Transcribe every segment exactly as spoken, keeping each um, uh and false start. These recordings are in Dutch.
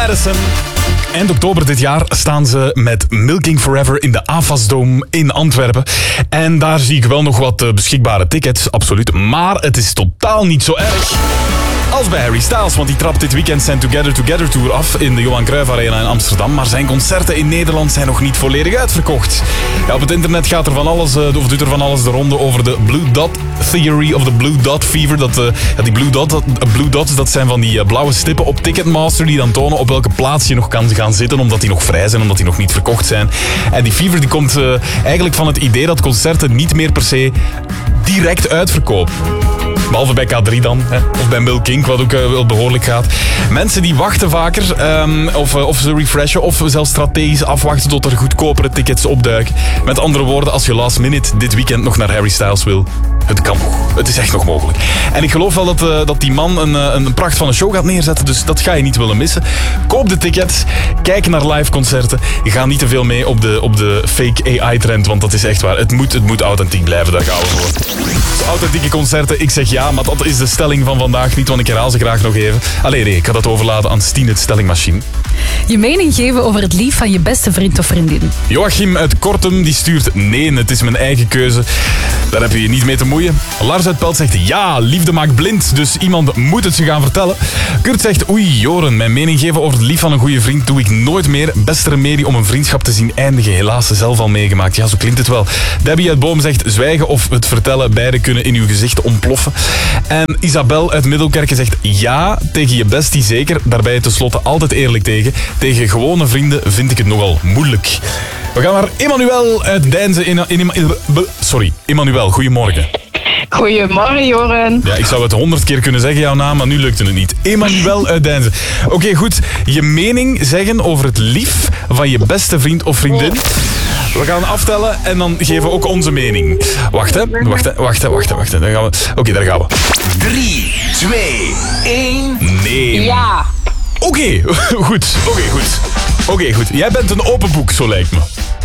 Madison. Eind oktober dit jaar staan ze met Milking Forever in de Avasdome in Antwerpen. En daar zie ik wel nog wat beschikbare tickets, absoluut. Maar het is totaal niet zo erg als bij Harry Styles, want die trapt dit weekend zijn Together Together Tour af in de Johan Cruijff Arena in Amsterdam. Maar zijn concerten in Nederland zijn nog niet volledig uitverkocht. Ja, op het internet gaat er van alles, of doet er van alles de ronde over de Blue Dot Theory of de Blue Dot Fever. Dat, uh, ja, die Blue, Dot, dat, Blue Dots, dat zijn van die uh, blauwe stippen op Ticketmaster die dan tonen op welke plaats je nog kan gaan zitten, omdat die nog vrij zijn, omdat die nog niet verkocht zijn. En die fever die komt uh, eigenlijk van het idee dat concerten niet meer per se direct uitverkopen. Behalve bij K drie dan, hè? Of bij Milking, wat ook uh, wel behoorlijk gaat. Mensen die wachten vaker, um, of, uh, of ze refreshen, of zelfs strategisch afwachten tot er goedkopere tickets opduiken. Met andere woorden, als je last minute dit weekend nog naar Harry Styles wil, het kan nog. Het is echt nog mogelijk. En ik geloof wel dat, uh, dat die man een, uh, een pracht van een show gaat neerzetten, dus dat ga je niet willen missen. Koop de tickets, kijk naar live concerten. Ga niet te veel mee op de, op de fake A I-trend, want dat is echt waar. Het moet, het moet authentiek blijven, daar gaan we voor. Dus authentieke concerten, ik zeg ja, maar dat is de stelling van vandaag niet, want ik herhaal ze graag nog even. Allee, nee, ik ga dat overlaten aan Stien, het stellingmachine. Je mening geven over het lief van je beste vriend of vriendin. Joachim uit Kortum die stuurt nee, het is mijn eigen keuze. Daar heb je je niet mee te moeien. Lars uit Pelt zegt ja, liefde maakt blind, dus iemand moet het ze gaan vertellen. Kurt zegt oei, Joren, mijn mening geven over het lief van een goede vriend doe ik nooit meer. Beste remedie om een vriendschap te zien eindigen. Helaas zelf al meegemaakt. Ja, zo klinkt het wel. Debbie uit Boom zegt zwijgen of het vertellen, beide kunnen in uw gezicht ontploffen. En Isabel uit Middelkerken zegt ja, tegen je bestie zeker. Daar ben je tenslotte altijd eerlijk tegen. Tegen gewone vrienden vind ik het nogal moeilijk. We gaan naar Emmanuel uit Deinzen. In, in, in, sorry, Emmanuel, goedemorgen. Goedemorgen, Joren. Ja, ik zou het honderd keer kunnen zeggen, jouw naam, maar nu lukte het niet. Emmanuel uit Deinzen. Oké, okay, goed. Je mening zeggen over het lief van je beste vriend of vriendin. We gaan aftellen en dan geven we ook onze mening. Wacht, hè. Wacht, hè. Wacht, hè. Wacht, hè. Wacht, hè. Oké, okay, daar gaan we. drie, twee, één. Nee. Ja. Oké, okay. goed. Oké, okay, goed. Oké, okay, goed. Jij bent een open boek, zo lijkt me.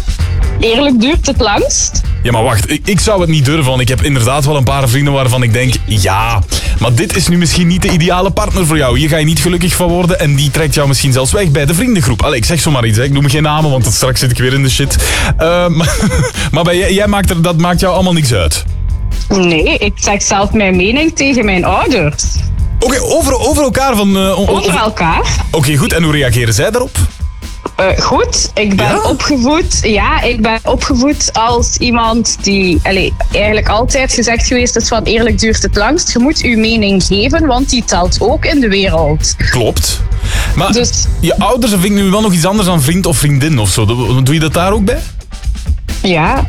Eerlijk duurt het langst. Ja, maar wacht. Ik, ik zou het niet durven, want ik heb inderdaad wel een paar vrienden waarvan ik denk, ja, maar dit is nu misschien niet de ideale partner voor jou. Hier ga je niet gelukkig van worden en die trekt jou misschien zelfs weg bij de vriendengroep. Allee, ik zeg zomaar iets, hè. Ik noem geen namen, want straks zit ik weer in de shit. Uh, maar maar bij jij, jij maakt er, dat maakt jou allemaal niks uit. Nee, ik zeg zelf mijn mening tegen mijn ouders. Oké, okay, over, over elkaar van... Uh, on, over elkaar. Oké, okay, goed. En hoe reageren zij daarop? Uh, goed, ik ben ja? opgevoed. Ja, ik ben opgevoed als iemand die allez, eigenlijk altijd gezegd geweest is van eerlijk duurt het langst. Je moet je mening geven, want die telt ook in de wereld. Klopt. Maar dus, je ouders vind ik nu wel nog iets anders dan vriend of vriendin of zo. Doe je dat daar ook bij? Ja.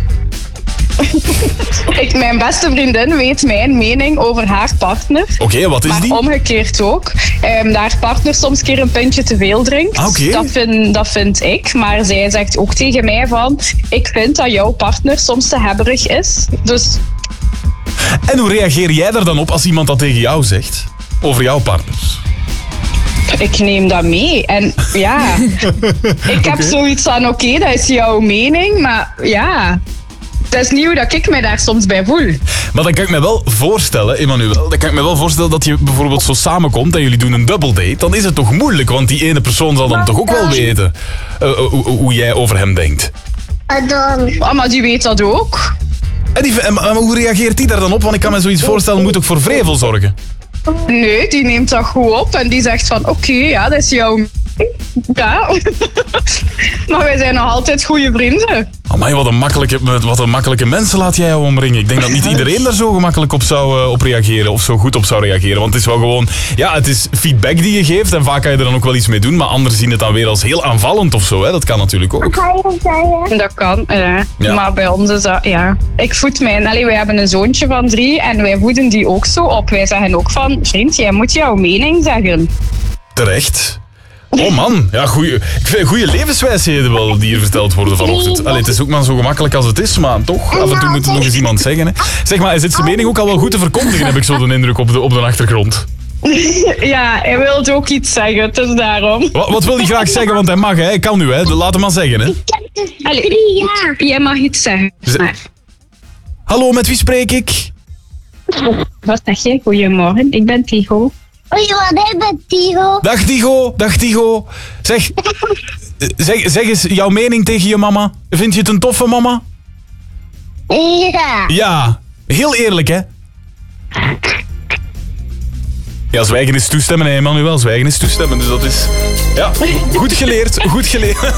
Ik, mijn beste vriendin weet mijn mening over haar partner. Oké, okay, wat is maar die? Maar omgekeerd ook. Um, dat haar partner soms een keer een puntje te veel drinkt. Ah, okay. dat, vind, dat vind ik. Maar zij zegt ook tegen mij van... Ik vind dat jouw partner soms te hebberig is. Dus... En hoe reageer jij er dan op als iemand dat tegen jou zegt? Over jouw partners? Ik neem dat mee. En ja... ik heb okay. zoiets van... Oké, okay, dat is jouw mening. Maar ja... Het is nieuw dat ik me daar soms bij voel. Maar dan kan ik me wel voorstellen, Emmanuel, dan kan ik me wel voorstellen dat je bijvoorbeeld zo samenkomt en jullie doen een double date. Dan is het toch moeilijk, want die ene persoon zal dan toch ook wel weten uh, uh, hoe, hoe jij over hem denkt. Oh, maar die weet dat ook. En die, uh, maar hoe reageert die daar dan op? Want ik kan me zoiets voorstellen, moet ook voor vrevel zorgen. Nee, die neemt dat goed op en die zegt van oké, okay, ja, dat is jouw... Ja, maar wij zijn nog altijd goede vrienden. Amai, wat een makkelijke, wat een makkelijke mensen laat jij jou omringen. Ik denk dat niet iedereen daar zo gemakkelijk op zou uh, op reageren of zo goed op zou reageren. Want het is wel gewoon, ja, het is feedback die je geeft en vaak kan je er dan ook wel iets mee doen. Maar anderen zien het dan weer als heel aanvallend of zo. Hè? Dat kan natuurlijk ook. Dat kan, ja. ja. Maar bij ons is dat, ja. Ik voed mijn, allee, wij hebben een zoontje van drie en wij voeden die ook zo op. Wij zeggen ook van, vriend, jij moet jouw mening zeggen. Terecht. Oh man, ja, goeie, ik vind goede levenswijsheden wel die hier verteld worden vanochtend. Allee, het is ook maar zo gemakkelijk als het is, maar toch, af en toe moet het nog eens iemand zeggen. Hè. Zeg maar, hij zit zijn mening ook al wel goed te verkondigen, heb ik zo de indruk op de, op de achtergrond. Ja, hij wil ook iets zeggen, het is daarom. Wat, wat wil hij graag zeggen, want hij mag, hè? Hij kan nu, hè? Laat hem maar zeggen, hè? Allee, jij mag iets zeggen. Maar... Hallo, met wie spreek ik? Wat zeg je? Goedemorgen, ik ben Tigo. Oei, wat heb je, Tigo? Dag Tigo, dag Tigo. Zeg, zeg, zeg eens jouw mening tegen je mama. Vind je het een toffe mama? Ja. Ja, heel eerlijk hè. Ja, zwijgen is toestemmen, hè, Emmanuel. Zwijgen is toestemmen, dus dat is... Ja, goed geleerd, goed geleerd.